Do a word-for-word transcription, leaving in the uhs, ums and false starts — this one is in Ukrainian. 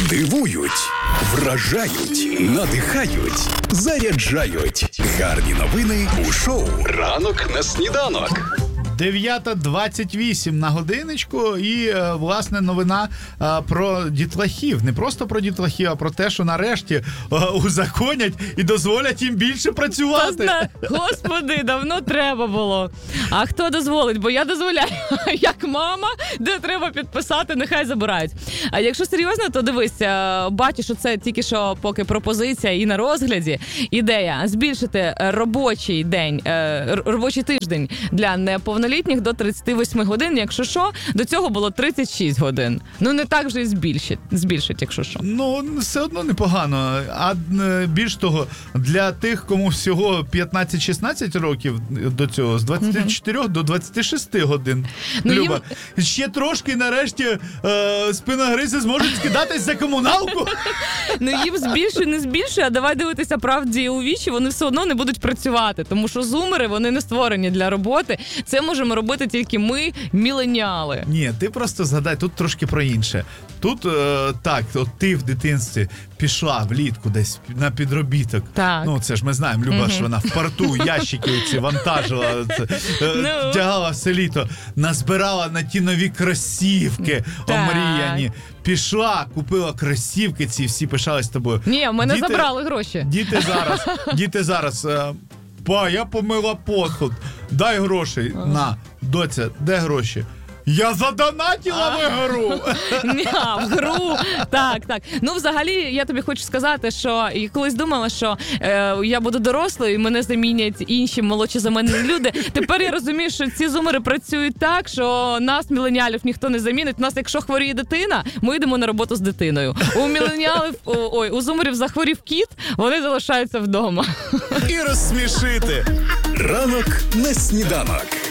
Дивують, вражають, надихають, заряджають. Гарні новини у шоу «Ранок на сніданок». дев'ята двадцять вісім на годиночку і, власне, новина а, про дітлахів. Не просто про дітлахів, а про те, що нарешті а, узаконять і дозволять їм більше працювати. Господи, давно треба було. А хто дозволить? Бо я дозволяю, як мама, де треба підписати, нехай забирають. А якщо серйозно, то дивись, бачиш, що це тільки що поки пропозиція і на розгляді. Ідея збільшити робочий день, робочий тиждень для неповнолітніх до тридцяти восьми годин, якщо що, до цього було тридцять шість годин. Ну не так вже і збільшить, збільшить, якщо що. Ну, все одно непогано. А більш того, для тих, кому всього п'ятнадцять-шістнадцять років до цього, з двадцяти чотирьох до двадцяти шести годин. Ну, Люба, їм... ще трошки нарешті е, спиногризи зможуть скидатись за комуналку. Ну їм збільшує, не збільшує, а давай дивитися правді у вічі, вони все одно не будуть працювати, тому що зумери, вони не створені для роботи. Це можемо робити тільки ми, міленіали. Ні, ти просто згадай, тут трошки про інше. Тут, е, так, от ти в дитинстві пішла влітку десь на підробіток. Так. Ну, це ж ми знаємо, Люба, що вона в порту ящики ці вантажила, це, е, Ну. тягала все літо, назбирала на ті нові кросівки омріяні. Пішла, купила кросівки ці, всі пишались тобою. Ні, в мене Діти- забрали гроші. Діти зараз, діти зараз, е, па, я помила посуд, дай грошей. На, доця, де гроші? Я задонатила в ігру. Ні, в гру. Так, так. Ну, взагалі, я тобі хочу сказати, що я колись думала, що е, я буду дорослою і мене замінять інші молодші за мене люди. Тепер я розумію, що ці зумери працюють так, що нас, міленіалів, ніхто не замінить. У нас, якщо хворіє дитина, ми йдемо на роботу з дитиною. У міленіалів, ой, у зумерів захворів кіт, вони залишаються вдома. І розсмішити. Ранок на сніданок.